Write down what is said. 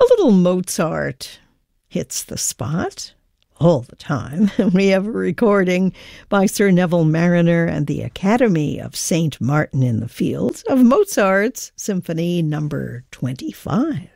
little Mozart hits the spot all the time. We have a recording by Sir Neville Marriner and the Academy of St. Martin in the Fields of Mozart's Symphony No. 25.